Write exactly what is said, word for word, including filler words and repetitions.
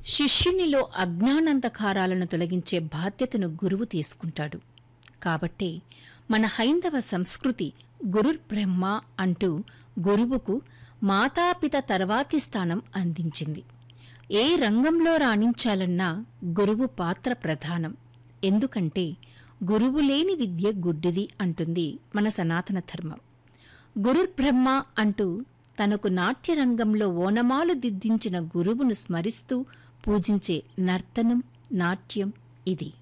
శిష్యునిలో అజ్ఞానాంధకారాలను తొలగించే బాధ్యతను గురువు తీసుకుంటాడు. కాబట్టే మన హైందవ సంస్కృతి గురుర్బ్రహ్మ అంటూ గురువుకు మాతాపిత తర్వాతి స్థానం అందించింది. ఏ రంగంలో రాణించాలన్నా గురువు పాత్ర ప్రధానం. ఎందుకంటే గురువు లేని విద్య గుడ్డిది అంటుంది మన సనాతన ధర్మం. గురుర్బ్రహ్మ అంటూ తనకు నాట్యరంగంలో ఓనమాలు దిద్దించిన గురువును స్మరిస్తూ పూజించే నర్తనం, నాట్యం ఇది.